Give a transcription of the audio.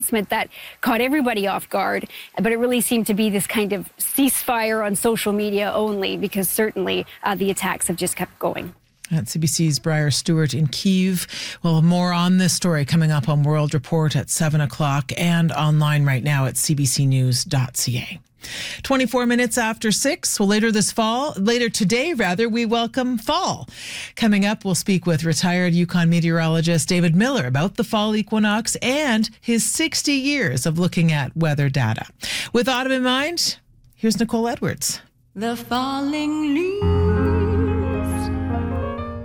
that caught everybody off guard, but it really seemed to be this kind of ceasefire on social media only, because certainly the attacks have just kept going. At CBC's Briar Stewart in Kyiv. Well, more on this story coming up on World Report at 7 o'clock and online right now at cbcnews.ca. 24 minutes after 6. Well, later today, we welcome fall. Coming up, we'll speak with retired Yukon meteorologist David Miller about the fall equinox and his 60 years of looking at weather data. With autumn in mind, here's Nicole Edwards. The falling leaves